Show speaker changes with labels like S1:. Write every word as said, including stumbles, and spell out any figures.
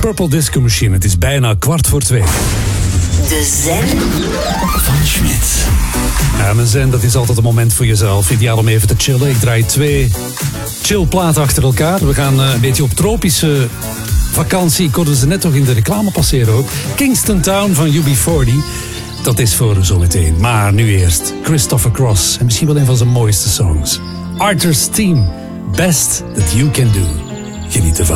S1: Purple Disco Machine. Het is bijna kwart voor twee.
S2: De zen van Schmidt.
S1: Ja, mijn zen, dat is altijd een moment voor jezelf. Ideaal om even te chillen. Ik draai twee chillplaten achter elkaar. We gaan uh, een beetje op tropische vakantie. Ik hoorde ze net toch in de reclame passeren ook. Kingston Town van U B veertig. Dat is voor zometeen. Maar nu eerst Christopher Cross. En misschien wel een van zijn mooiste songs. Arthur's Theme. Best That You Can Do. Geniet ervan.